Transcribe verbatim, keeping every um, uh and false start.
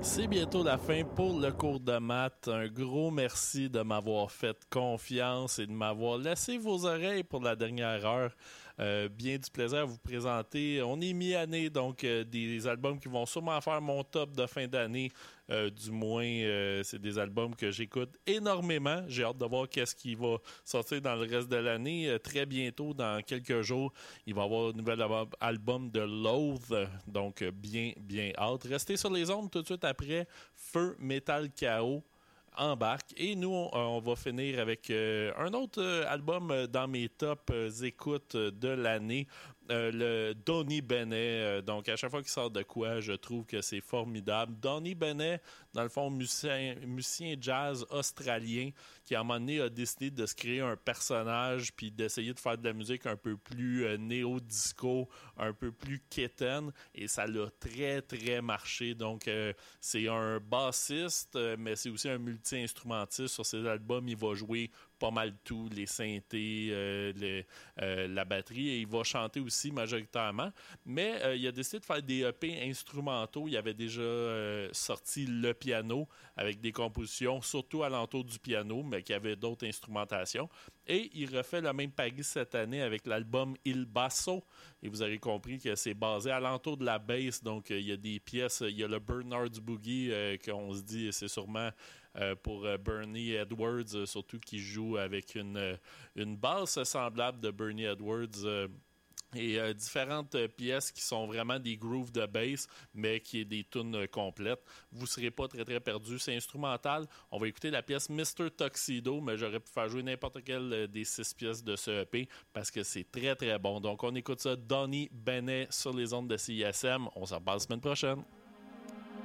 C'est bientôt la fin pour le cours de maths. Un gros merci de m'avoir fait confiance et de m'avoir laissé vos oreilles pour la dernière heure. Euh, bien du plaisir à vous présenter. On est mi-année, donc euh, des albums qui vont sûrement faire mon top de fin d'année. Euh, du moins, euh, c'est des albums que j'écoute énormément. J'ai hâte de voir qu'est-ce qui va sortir dans le reste de l'année. Euh, très bientôt, dans quelques jours, il va y avoir un nouvel album de Loathe. Donc, bien, bien hâte. Restez sur les ondes tout de suite après Feu Metal Chaos embarque. Et nous, on, on va finir avec euh, un autre euh, album euh, dans mes top euh, écoutes de l'année, euh, le Donny Bennett. Euh, donc, à chaque fois qu'il sort de quoi, je trouve que c'est formidable. Donny Bennett, dans le fond, musicien, musicien jazz australien qui, à un moment donné, a décidé de se créer un personnage puis d'essayer de faire de la musique un peu plus euh, néo-disco, un peu plus quétaine. Et ça l'a très, très marché. Donc, euh, c'est un bassiste, euh, mais c'est aussi un multi-instrumentiste. Sur ses albums, il va jouer pas mal tout, les synthés, euh, les, euh, la batterie, et il va chanter aussi majoritairement. Mais euh, il a décidé de faire des E P instrumentaux. Il avait déjà euh, sorti le piano avec des compositions, surtout alentour du piano, mais qui avait d'autres instrumentations. Et il refait le même pari cette année avec l'album Il Basso. Et vous avez compris que c'est basé alentour de la bass. Donc, euh, il y a des pièces, il y a le Bernard's Boogie euh, qu'on se dit, c'est sûrement euh, pour euh, Bernie Edwards, euh, surtout qui joue avec une, euh, une basse semblable de Bernie Edwards. Euh, Et euh, différentes euh, pièces qui sont vraiment des grooves de bass, mais qui est des tunes euh, complètes. Vous ne serez pas très très perdu. C'est instrumental. On va écouter la pièce mister Tuxedo, mais j'aurais pu faire jouer n'importe quelle euh, des six pièces de ce E P parce que c'est très très bon. Donc on écoute ça, Donny Bennett sur les ondes de C I S M. On s'en parle la semaine prochaine.